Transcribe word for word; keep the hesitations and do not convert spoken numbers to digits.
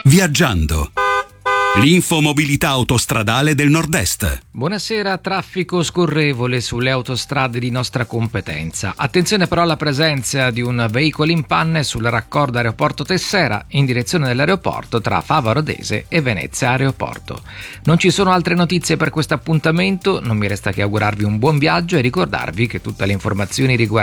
Viaggiando. L'infomobilità autostradale del Nord-Est. Buonasera, traffico scorrevole sulle autostrade di nostra competenza. Attenzione però alla presenza di un veicolo in panne sul raccordo aeroporto Tessera in direzione dell'aeroporto tra Fava Rodese e Venezia Aeroporto. Non ci sono altre notizie per questo appuntamento, non mi resta che augurarvi un buon viaggio e ricordarvi che tutte le informazioni riguardanti